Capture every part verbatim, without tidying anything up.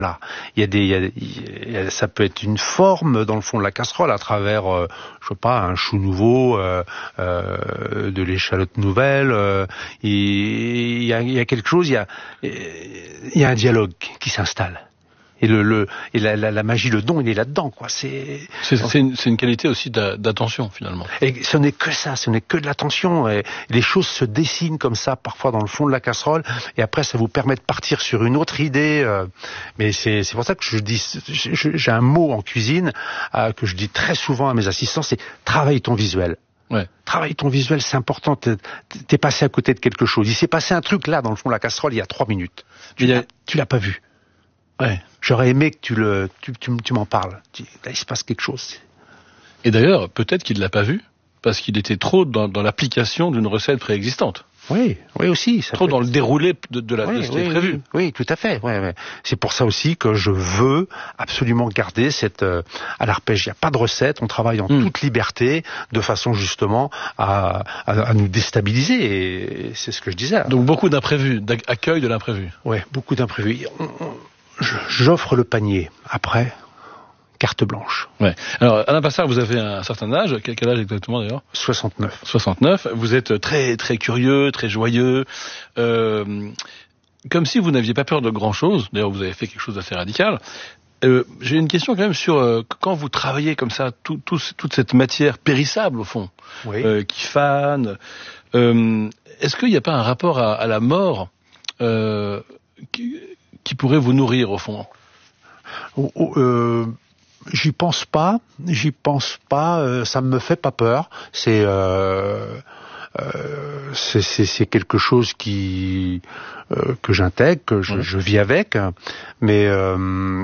Là, il y a des, il y a, il y a, ça peut être une forme dans le fond de la casserole à travers, euh, je sais pas, un chou nouveau, euh, euh, de l'échalote nouvelle. Euh, il, y a, il y a quelque chose, il y a, il y a un dialogue qui s'installe. Et le, le et la, la, la magie, le don, il est là-dedans, quoi. C'est c'est, c'est, une, c'est une qualité aussi d'attention finalement. Et ce n'est que ça, ce n'est que de l'attention. Et les choses se dessinent comme ça, parfois dans le fond de la casserole, et après ça vous permet de partir sur une autre idée. Euh, mais c'est, c'est pour ça que je dis, j'ai un mot en cuisine euh, que je dis très souvent à mes assistants, c'est travaille ton visuel. Ouais. Travaille ton visuel, c'est important. T'es, t'es passé à côté de quelque chose. Il s'est passé un truc là dans le fond de la casserole il y a trois minutes. Tu, l'as, tu l'as pas vu. Ouais. J'aurais aimé que tu le, tu, tu, tu m'en parles. Tu, là, il se passe quelque chose. Et d'ailleurs, peut-être qu'il l'a pas vu parce qu'il était trop dans, dans l'application d'une recette préexistante. Oui, oui aussi. Ça trop peut... dans le déroulé de, de, la, oui, de ce qui oui, est prévu. Oui, oui, tout à fait. Ouais, ouais. C'est pour ça aussi que je veux absolument garder cette euh, à l'arpège. Il n'y a pas de recette. On travaille en mmh. toute liberté, de façon justement à, à, à nous déstabiliser. Et c'est ce que je disais. Donc beaucoup d'imprévus, d'accueil de l'imprévu. Oui, beaucoup d'imprévus. On, on, j'offre le panier. Après, carte blanche. Ouais. Alors, Alain Passard, vous avez un certain âge. Quel, quel âge exactement d'ailleurs ? soixante-neuf. soixante-neuf. Vous êtes très très curieux, très joyeux. Euh, comme si vous n'aviez pas peur de grand chose. D'ailleurs, vous avez fait quelque chose d'assez radical. Euh, j'ai une question quand même sur euh, quand vous travaillez comme ça, tout, tout, toute cette matière périssable au fond, oui. euh, qui fane. Euh, est-ce qu'il n'y a pas un rapport à, à la mort euh, qui, qui pourrait vous nourrir au fond ? oh, oh, euh... J'y pense pas, j'y pense pas. Euh, ça me fait pas peur. C'est, euh, euh, c'est, c'est, c'est quelque chose qui euh, que j'intègre, que je, oui. je vis avec. Mais euh,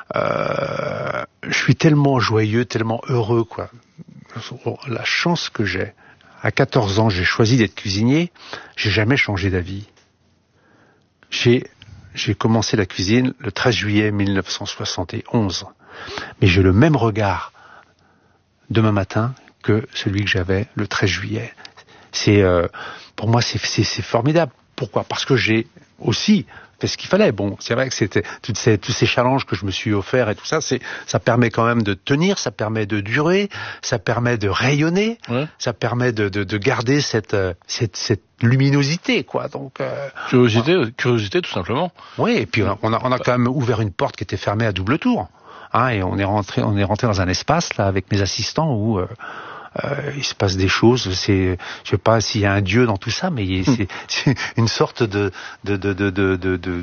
euh, je suis tellement joyeux, tellement heureux, quoi. La chance que j'ai. À quatorze ans, j'ai choisi d'être cuisinier. J'ai jamais changé d'avis. J'ai j'ai commencé la cuisine le treize juillet mille neuf cent soixante et onze. Mais j'ai le même regard demain matin que celui que j'avais le treize juillet. C'est, euh, pour moi, c'est, c'est, c'est formidable. Pourquoi ? Parce que j'ai aussi fait ce qu'il fallait. Bon, c'est vrai que c'était toutes ces, tous ces challenges que je me suis offert et tout ça, c'est, ça permet quand même de tenir, ça permet de durer, ça permet de rayonner, ouais. ça permet de, de, de garder cette, cette, cette luminosité, quoi. Donc euh, curiosité, voilà. curiosité, tout simplement. Oui, et puis on a, on a quand même ouvert une porte qui était fermée à double tour. Hein, et on est rentré, on est rentré dans un espace là avec mes assistants où euh, euh, il se passe des choses. C'est, je sais pas s'il y a un dieu dans tout ça, mais mmh. c'est, c'est une sorte de de de de de de de,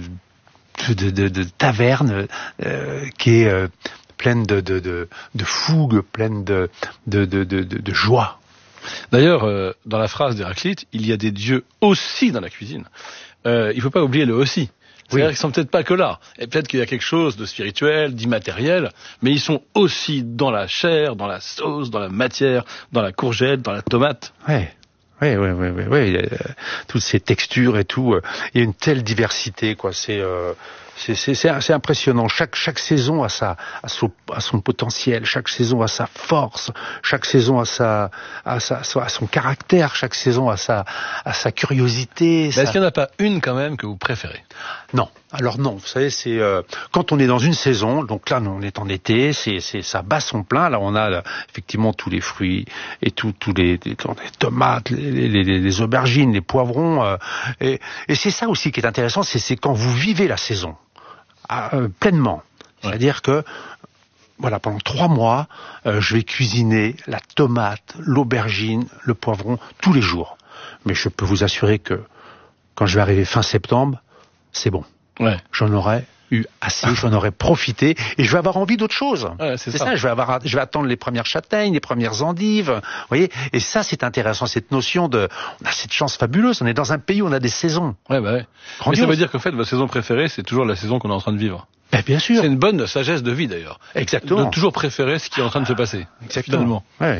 de, de, de taverne euh, qui est euh, pleine de de de de fougue, pleine de de de de, de, de joie. D'ailleurs, euh, dans la phrase d'Héraclite, il y a des dieux aussi dans la cuisine. Euh, il faut pas oublier le aussi. C'est-à-dire oui. qu'ils sont peut-être pas que là. Et peut-être qu'il y a quelque chose de spirituel, d'immatériel, mais ils sont aussi dans la chair, dans la sauce, dans la matière, dans la courgette, dans la tomate. Ouais. Oui, oui, oui, oui, oui. Euh, toutes ces textures et tout. Euh, il y a une telle diversité, quoi. C'est, euh, c'est, c'est, c'est, c'est impressionnant. Chaque, chaque saison a sa, a son, a son potentiel. Chaque saison a sa force. Chaque saison a sa, a sa, a son caractère. Chaque saison a sa, a sa curiosité. Mais sa... est-ce qu'il n'y en a pas une quand même que vous préférez ? Non. Alors non, vous savez, c'est euh, quand on est dans une saison, donc là on est en été, c'est, c'est ça bat son plein. Là on a là, effectivement tous les fruits et tous tous les, les, les tomates, les, les, les aubergines, les poivrons. Euh, et, et c'est ça aussi qui est intéressant, c'est, c'est quand vous vivez la saison euh, pleinement. C'est-à-dire que voilà, pendant trois mois, euh, je vais cuisiner la tomate, l'aubergine, le poivron tous les jours. Mais je peux vous assurer que quand je vais arriver fin septembre, c'est bon. Ouais. J'en aurais eu assez, j'en aurais profité et je vais avoir envie d'autre chose. Ouais, c'est c'est ça. ça, je vais avoir, je vais attendre les premières châtaignes, les premières endives, vous voyez. Et ça, c'est intéressant, cette notion de, on a cette chance fabuleuse, on est dans un pays où on a des saisons. Ouais, bah ouais. Mais ça veut dire qu'en fait, votre saison préférée, c'est toujours la saison qu'on est en train de vivre. Ben, bien sûr. C'est une bonne sagesse de vie d'ailleurs. Exactement. De toujours préférer ce qui est en train de se passer. Exactement. Finalement. Ouais.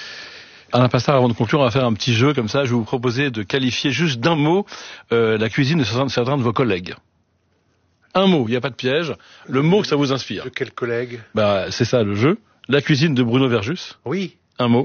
Alain Passard, avant de conclure, on va faire un petit jeu comme ça. Je vais vous proposer de qualifier juste d'un mot euh, la cuisine de certains, de certains de vos collègues. Un mot, il n'y a pas de piège. Le mot que ça vous inspire. De quel collègue ? Bah, c'est ça le jeu. La cuisine de Bruno Verjus. Oui. Un mot.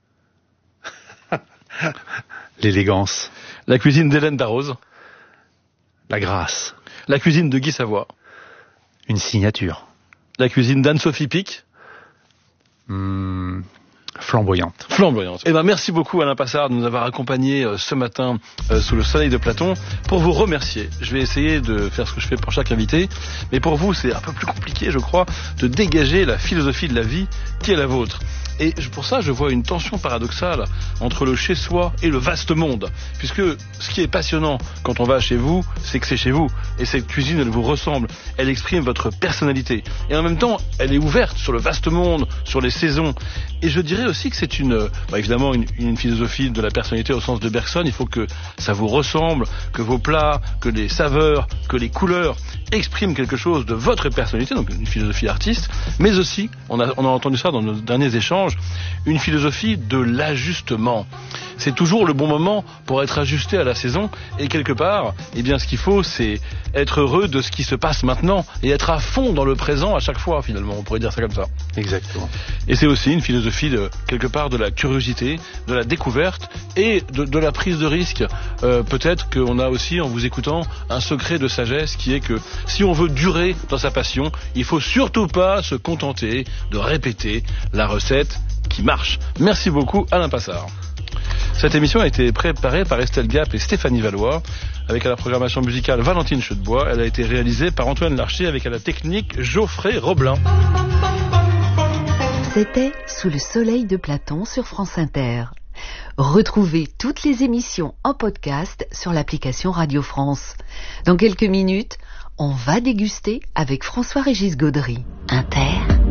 L'élégance. La cuisine d'Hélène Darroze. La grâce. La cuisine de Guy Savoy. Une signature. La cuisine d'Anne-Sophie Pic. Mmh, flamboyante. Flamboyante. Eh ben, merci beaucoup Alain Passard de nous avoir accompagnés euh, ce matin euh, sous le soleil de Platon. Pour vous remercier, je vais essayer de faire ce que je fais pour chaque invité, mais pour vous c'est un peu plus compliqué, je crois, de dégager la philosophie de la vie qui est la vôtre. Et pour ça, je vois une tension paradoxale entre le chez-soi et le vaste monde. Puisque ce qui est passionnant quand on va chez vous, c'est que c'est chez vous. Et cette cuisine, elle vous ressemble. Elle exprime votre personnalité. Et en même temps, elle est ouverte sur le vaste monde, sur les saisons. Et je dirais aussi que c'est une, bah évidemment, une, une philosophie de la personnalité au sens de Bergson. Il faut que ça vous ressemble, que vos plats, que les saveurs, que les couleurs expriment quelque chose de votre personnalité, donc une philosophie artiste. Mais aussi, on a, on a entendu ça dans nos derniers échanges, une philosophie de l'ajustement. C'est toujours le bon moment pour être ajusté à la saison et quelque part, eh bien, ce qu'il faut, c'est être heureux de ce qui se passe maintenant et être à fond dans le présent à chaque fois, finalement. On pourrait dire ça comme ça. Exactement. Et c'est aussi une philosophie de, quelque part, de la curiosité, de la découverte et de, de la prise de risque. Euh, peut-être qu'on a aussi, en vous écoutant, un secret de sagesse qui est que si on veut durer dans sa passion, il faut surtout pas se contenter de répéter la recette qui marche. Merci beaucoup Alain Passard. Cette émission a été préparée par Estelle Gap et Stéphanie Valois, avec à la programmation musicale Valentine Chedebois. Elle a été réalisée par Antoine Larcher avec à la technique Geoffrey Roblin. C'était Sous le soleil de Platon sur France Inter. Retrouvez toutes les émissions en podcast sur l'application Radio France. Dans quelques minutes, on va déguster avec François-Régis Gaudry. Inter.